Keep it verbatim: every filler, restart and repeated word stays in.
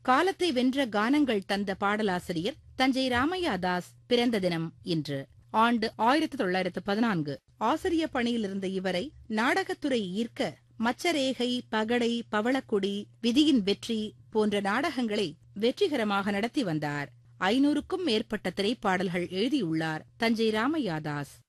காலத்தை வென்ற கானங்கள் தந்த பாடலாசிரியர் தஞ்சை ராமையா தாஸ் பிறந்த தினம் இன்று. ஆண்டு ஆயிரத்தி தொள்ளாயிரத்து பதினான்கு. ஆசிரிய பணியிலிருந்த இவரை நாடகத்துறை ஈர்க்க மச்சரேகை, பகடை, பவளக்குடி, விதியின் வெற்றி போன்ற நாடகங்களை வெற்றிகரமாக நடத்தி வந்தார். ஐநூறுக்கும் மேற்பட்ட திரைப்பாடல்கள் எழுதியுள்ளார் தஞ்சை ராமையா தாஸ்.